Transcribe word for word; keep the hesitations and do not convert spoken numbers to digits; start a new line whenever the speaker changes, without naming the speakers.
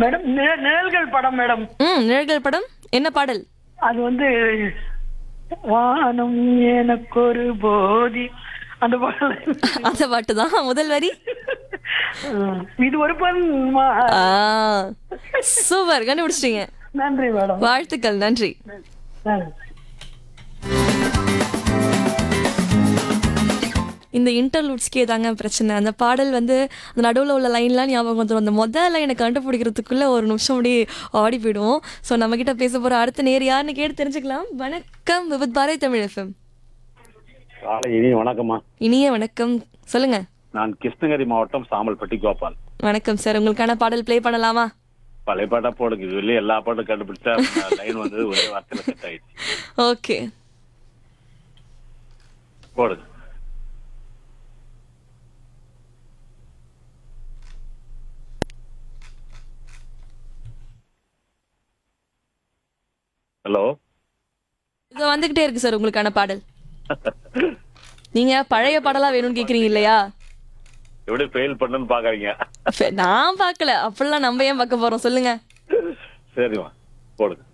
Madam நி- நிழல்கள் படம் madam.
ம் நிழல்கள் படம் என்ன பாடல்?
அது வந்து வானம் எனக்கொரு போதி அந்த பாடல்.
அந்த பாட்டு தான் முதல் வரி.
ம். இது ஒரு பன்மா.
ஆ சூப்பர், கண்டுபிடிச்சிட்டீங்க.
நன்றி மேடம்.
வாழ்த்துக்கள், நன்றி.
நன்றி.
இந்த இன்டர்லூட்ஸ்க்கே தாங்க பிரச்சனை. அந்த பாடல் வந்து அந்த நடுவில் உள்ள லைன்லாம் ஞாபகம் வந்துடும். அந்த முதல் லைனை கண்டுபிடிக்கிறதுக்குள்ள ஒரு நிமிஷம் அப்படியே ஆடி போயிடுவோம். ஸோ நம்ம கிட்ட பேச போற அடுத்த நேர் யாருன்னு கேட்டு தெரிஞ்சுக்கலாம். வணக்கம், விவித் பாரதி தமிழ் எஃப்எம்.
காலை இனிய வணக்கம்மா.
இனிய வணக்கம், சொல்லுங்க.
நான் கிருஷ்ணகிரி மாவட்டம் சாமல்பட்டி கோபால்.
வணக்கம் சார், உங்களுக்கான பாடல் ப்ளே பண்ணலாமா?
பழைய பாட்டா போடுங்க, இதுல எல்லா பாட்டும் கண்டுபிடிச்சா லைன் வந்து ஒரே வார்த்தையில கட் ஆயிடுச்சு.
ஓகே,
போடுங்க. ஹலோ.
இது வந்துகிட்டே இருக்கு சார் உங்களுக்கான பாடல். நீங்க பழைய பாடலா வேணும்னு கேக்குறீங்க இல்லையா?
எப்படி ஃபெயில் பண்ணுன்னு பாக்குறீங்க?
நான் பார்க்கல, அப்படிலாம் நம்ம ஏன் பார்க்க போறோம், சொல்லுங்க.
சரிம்மா, போடுங்க.